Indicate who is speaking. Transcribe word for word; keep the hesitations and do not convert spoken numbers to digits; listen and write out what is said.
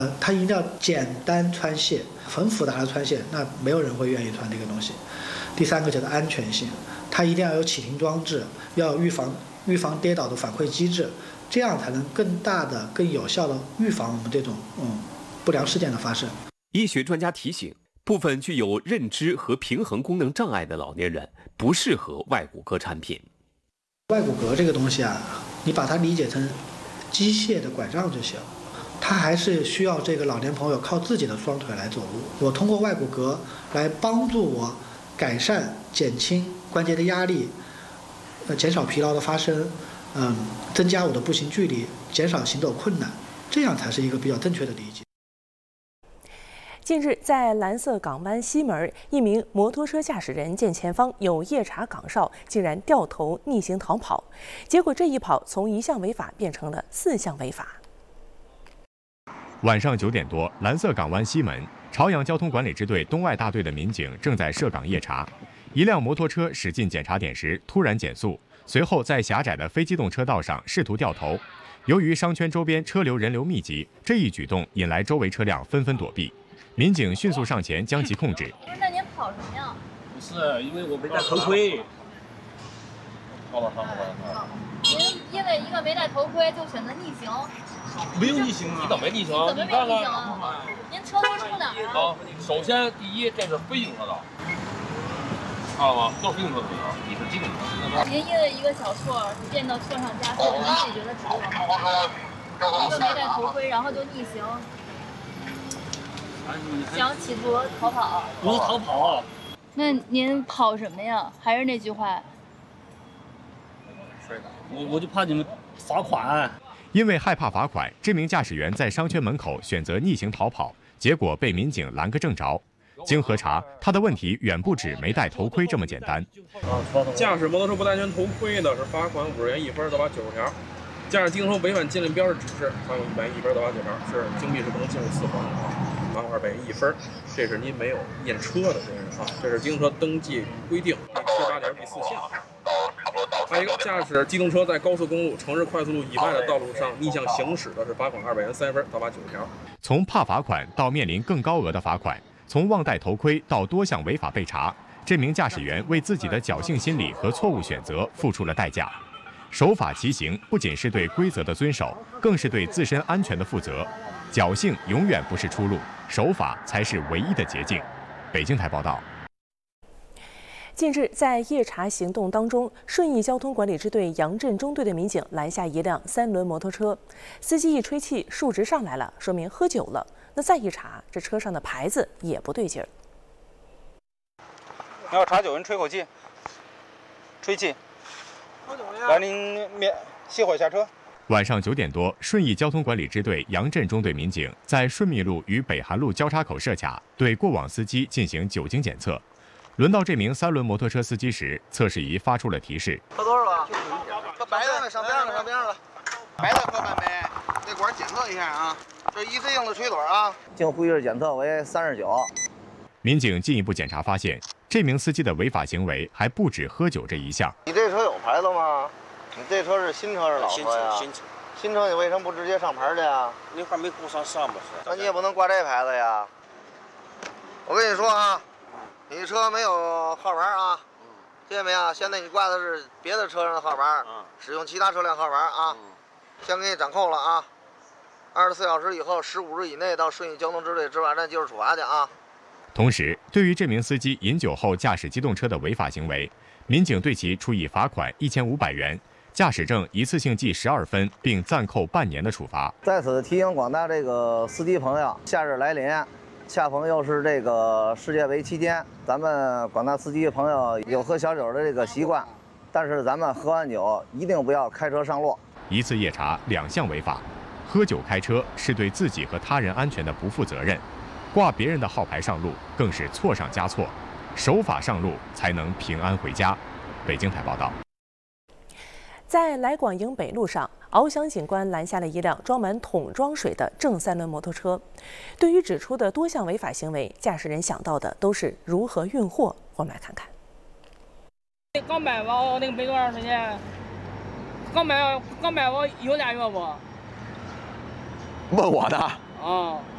Speaker 1: 呃，它一定要简单穿卸，很复杂的穿卸，那没有人会愿意穿这个东西。第三个就是安全性，它一定要有启停装置，要预防预防跌倒的反馈机制，这样才能更大的、更有效的预防我们这种嗯不良事件的发生。
Speaker 2: 医学专家提醒，部分具有认知和平衡功能障碍的老年人不适合外骨骼产品。
Speaker 1: 外骨骼这个东西啊，你把它理解成机械的拐杖就行。他还是需要这个老年朋友靠自己的双腿来走路。我通过外骨骼来帮助我改善、减轻关节的压力，呃，减少疲劳的发生，嗯，增加我的步行距离，减少行走困难，这样才是一个比较正确的理解。
Speaker 3: 近日，在蓝色港湾西门，一名摩托车驾驶人见前方有夜查岗哨，竟然掉头逆行逃跑，结果这一跑从一项违法变成了四项违法。
Speaker 4: 晚上九点多，蓝色港湾西门，朝阳交通管理支队东外大队的民警正在设岗夜查，一辆摩托车驶进检查点时突然减速，随后在狭窄的非机动车道上试图掉头。由于商圈周边车流人流密集，这一举动引来周围车辆纷纷躲避，民警迅速上前将其控制。
Speaker 5: 那您跑什么呀？
Speaker 6: 不是，因为我没戴头盔。好了好了好了。
Speaker 5: 您因为一个没戴头盔就选择逆行？
Speaker 6: 没有逆行啊！你怎么没逆行？
Speaker 5: 怎么没逆行啊？您车都出哪儿啊？
Speaker 6: 首先第一，这是非机动车道，看到吗？都是非机动车道，你是机动车。
Speaker 5: 您因为一个小错变到车上加速，您自己觉得值吗？一个没戴头盔，然后就逆行，想企图逃跑？
Speaker 6: 不是逃跑。
Speaker 5: 那您跑什么呀？还是那句话，
Speaker 6: 我我就怕你们罚款。
Speaker 4: 因为害怕罚款，这名驾驶员在商圈门口选择逆行逃跑，结果被民警拦个正着。经核查，他的问题远不止没戴头盔这么简单。
Speaker 7: 驾驶摩托车不戴安全头盔的是罚款五十元一分，倒罚九十条；驾驶机动车违反禁令标志指示，罚款一百元一分，倒罚九条。是金币是不能进入四环啊，罚款二百元一分。这是您没有验车的这是啊，这是机动车登记规定第七八点第四项。还有一个，驾驶机动车在高速公路、城市快速路以外的道路上逆向行驶的是罚款二百元三分，倒罚九十条。
Speaker 4: 从怕罚款到面临更高额的罚款，从忘戴头盔到多项违法被查，这名驾驶员为自己的侥幸心理和错误选择付出了代价。守法骑行不仅是对规则的遵守，更是对自身安全的负责。侥幸永远不是出路，守法才是唯一的捷径。北京台报道。
Speaker 3: 近日，在夜查行动当中，顺义交通管理支队杨震中队的民警拦下一辆三轮摩托车，司机一吹气，数值上来了，说明喝酒了。那再一查，这车上的牌子也不对劲儿。
Speaker 8: 要查酒，您吹口气，吹气。来，您面熄火下车。
Speaker 4: 晚上九点多，顺义交通管理支队杨震中队民警在顺密路与北韩路交叉口设卡，对过往司机进行酒精检测。轮到这名三轮摩托车司机时，测试仪发出了提示。
Speaker 9: 喝多少了？喝白的，上边了，上边了。白的喝半杯，这管检测一下啊。这一次性的吹嘴啊。
Speaker 10: 经呼吸检测为三十九。
Speaker 4: 民警进一步检查发现，这名司机的违法行为还不止喝酒这一项。
Speaker 9: 你这车有牌子吗？你这车是新车是老车呀？
Speaker 8: 新车。
Speaker 9: 新车你为什么不直接上牌去呀？
Speaker 8: 你还没顾上上不是？
Speaker 9: 那你也不能挂这牌子呀。我跟你说啊。你车没有号牌啊，听见没有？现在你挂的是别的车上的号牌，嗯、使用其他车辆号牌啊，嗯、先给你掌扣了啊。二十四小时以后，十五日以内到顺义交通支队执法站接受处罚去啊。
Speaker 4: 同时，对于这名司机饮酒后驾驶机动车的违法行为，民警对其处以罚款一千五百元、驾驶证一次性记十二分，并暂扣半年的处罚。
Speaker 10: 在此提醒广大这个司机朋友，夏日来临。恰逢又是这个世界杯期间，咱们广大司机朋友有喝小酒的这个习惯，但是咱们喝完酒一定不要开车上路。
Speaker 4: 一次夜查两项违法，喝酒开车是对自己和他人安全的不负责任，挂别人的号牌上路更是错上加错，守法上路才能平安回家。北京台报道。
Speaker 3: 在来广营北路上，翱翔警官拦下了一辆装满桶装水的正三轮摩托车。对于指出的多项违法行为，驾驶人想到的都是如何运货。我们来看看。
Speaker 11: 刚买完那个没多长时间，刚买刚买完有俩月不？
Speaker 12: 问我的。
Speaker 11: 啊，